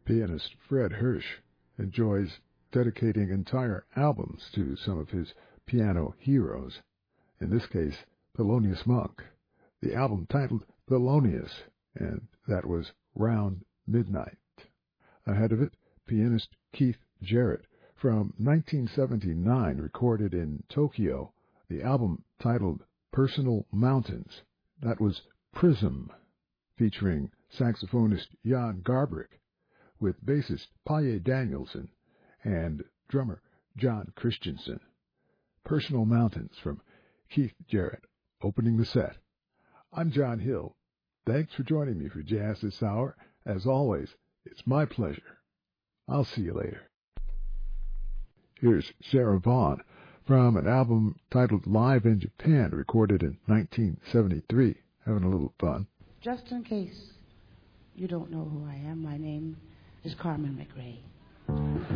Pianist Fred Hirsch enjoys dedicating entire albums to some of his piano heroes, in this case, Thelonious Monk. The album titled Thelonious, and that was Round Midnight. Ahead of it, pianist Keith Jarrett from 1979 recorded in Tokyo the album titled Personal Mountains. That was Prism, featuring saxophonist Jan Garbarek, with bassist Paye Danielson and drummer John Christensen. Personal Mountains from Keith Jarrett, opening the set. I'm John Hill. Thanks for joining me for Jazz This Hour. As always, it's my pleasure. I'll see you later. Here's Sarah Vaughan from an album titled Live in Japan, recorded in 1973. Having a little fun. Just in case you don't know who I am, my name is Carmen McRae.